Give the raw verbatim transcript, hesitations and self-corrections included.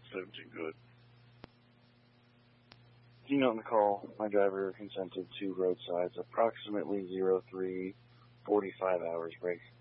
seventeen good. Do you note in the call, my driver consented to roadsides approximately zero three forty-five hours break.